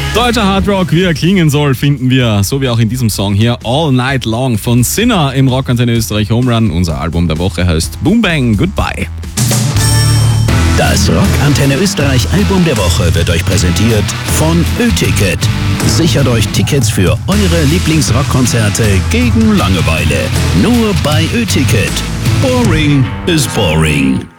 Deutscher Hardrock, wie er klingen soll, finden wir, so wie auch in diesem Song hier, All Night Long von Sinner im Rockantenne Österreich Home Run. Unser Album der Woche heißt Boom Bang Goodbye. Das Rockantenne Österreich Album der Woche wird euch präsentiert von Ö-Ticket. Sichert euch Tickets für eure Lieblingsrockkonzerte gegen Langeweile. Nur bei Ö-Ticket. Boring is boring.